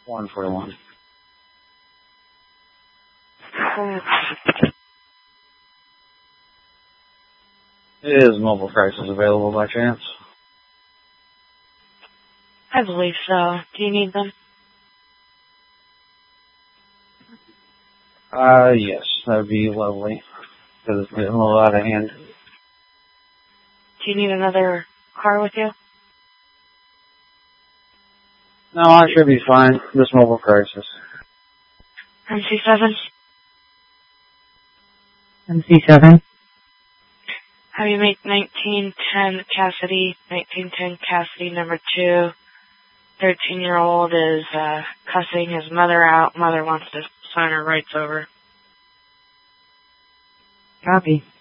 141. Is mobile crisis available by chance? I believe so. Do you need them? Yes, that would be lovely. Because it's getting a little out of hand. Do you need another car with you? No, I should be fine. This mobile crisis. MC7? MC7? Have you make 1910 Cassidy number 2. 13-year-old is cussing his mother out. Mother wants to sign her rights over. Copy.